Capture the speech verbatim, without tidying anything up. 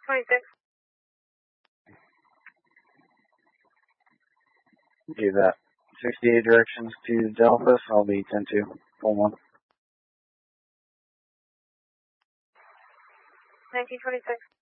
twenty-six. Give that sixty-eight directions to Delphus. I'll be ten two. Full one. nineteen twenty-six.